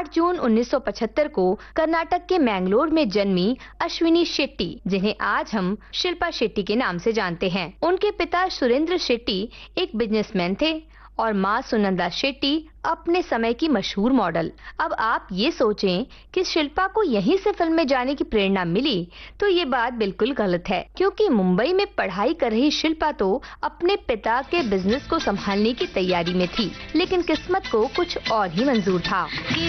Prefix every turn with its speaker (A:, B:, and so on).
A: 8 जून 1975 को कर्नाटक के मैंगलोर में जन्मी अश्विनी शेट्टी, जिन्हें आज हम शिल्पा शेट्टी के नाम से जानते हैं। उनके पिता सुरेंद्र शेट्टी एक बिजनेसमैन थे और मां सुनंदा शेट्टी अपने समय की मशहूर मॉडल। अब आप ये सोचें कि शिल्पा को यहीं से फिल्म में जाने की प्रेरणा मिली, तो ये बात बिल्कुल गलत है, क्योंकि मुंबई में पढ़ाई कर रही शिल्पा तो अपने पिता के बिजनेस को संभालने की तैयारी में थी, लेकिन किस्मत को कुछ और ही मंजूर था।